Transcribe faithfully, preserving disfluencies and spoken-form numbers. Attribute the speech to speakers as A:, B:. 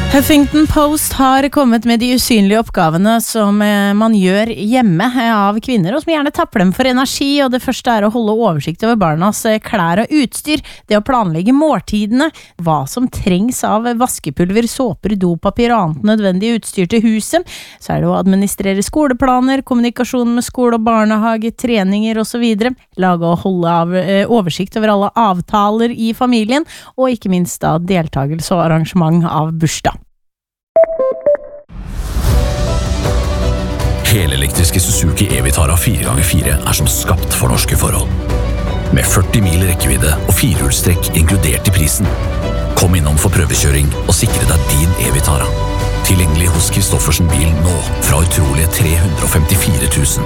A: Huffington Post har kommet med de usynlige oppgavene som man gjør hjemme av kvinner, og som gjerne tapper dem for energi, og det første er å holde oversikt over barnas klær og utstyr, det å planlegge måltidene, hva som trengs av vaskepulver, såper, dopapir og annet nødvendig utstyr til huset, så er det å administrere skoleplaner, kommunikasjon med skole og barnehage, treninger og så videre, lage og holde av oversikt over alle avtaler i familien, og ikke minst da deltagelse og arrangement av bursdag.
B: Helelektriske Suzuki E-Vitara fire ganger fire er som skapt for norske forhold. Med førti mil rekkevidde og firehjulstrekk inkludert i prisen. Kom innom for prøvekjøring og sikre deg din E-Vitara. Tilgjengelig hos Kristoffersen bil nå fra utrolige tre hundre og femtifire tusen.